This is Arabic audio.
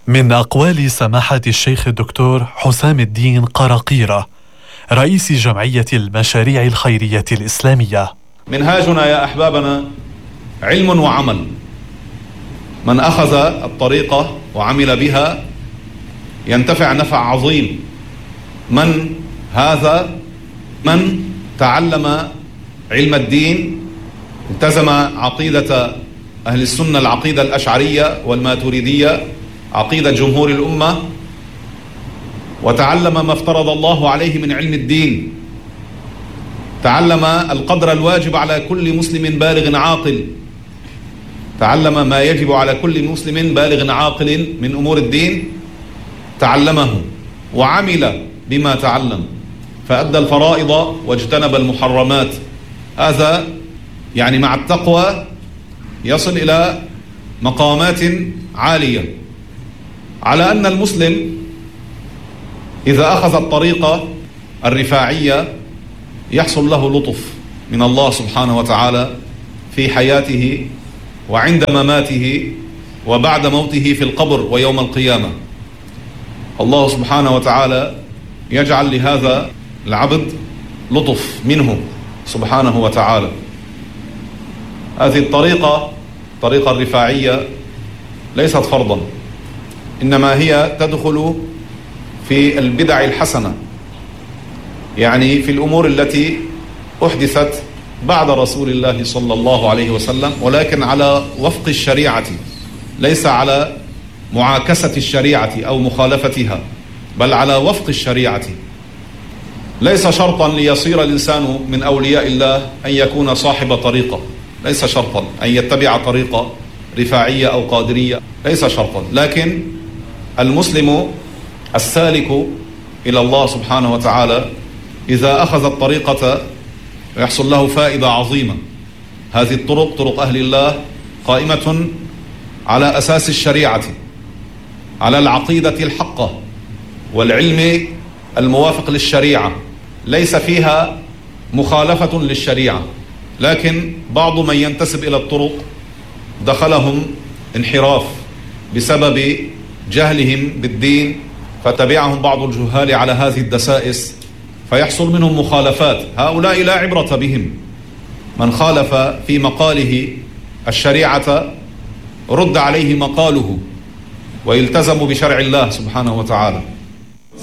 من أقوال سماحة الشيخ الدكتور حسام الدين قراقيرة رئيس جمعية المشاريع الخيرية الإسلامية: منهاجنا يا أحبابنا علم وعمل. من أخذ الطريقة وعمل بها ينتفع نفع عظيم. من تعلم علم الدين، التزم عقيدة أهل السنة، العقيدة الأشعرية والماتريدية، عقيدة جمهور الأمة، وتعلم ما افترض الله عليه من علم الدين، تعلم القدر الواجب على كل مسلم بالغ عاقل، تعلم ما يجب على كل مسلم بالغ عاقل من أمور الدين، تعلمه وعمل بما تعلم، فأدى الفرائض واجتنب المحرمات. هذا يعني مع التقوى يصل إلى مقامات عالية. على أن المسلم إذا أخذ الطريقة الرفاعية يحصل له لطف من الله سبحانه وتعالى في حياته وعند مماته وبعد موته في القبر ويوم القيامة. الله سبحانه وتعالى يجعل لهذا العبد لطف منه سبحانه وتعالى. هذه الطريقة الرفاعية ليست فرضا، إنما هي تدخل في البدع الحسنة، يعني في الأمور التي أحدثت بعد رسول الله صلى الله عليه وسلم، ولكن على وفق الشريعة، ليس على معاكسة الشريعة أو مخالفتها، بل على وفق الشريعة. ليس شرطا ليصير الإنسان من أولياء الله أن يكون صاحب طريقة، ليس شرطا أن يتبع طريقة رفاعية أو قادرية، ليس شرطا. لكن المسلم السالك إلى الله سبحانه وتعالى إذا أخذ الطريقة يحصل له فائدة عظيمة. هذه الطرق، طرق أهل الله، قائمة على أساس الشريعة، على العقيدة الحقة والعلم الموافق للشريعة، ليس فيها مخالفة للشريعة. لكن بعض من ينتسب إلى الطرق دخلهم انحراف بسبب جهلهم بالدين، فتبعهم بعض الجهال على هذه الدسائس فيحصل منهم مخالفات. هؤلاء لا عبرة بهم. من خالف في مقاله الشريعة رد عليه مقاله ويلتزم بشرع الله سبحانه وتعالى.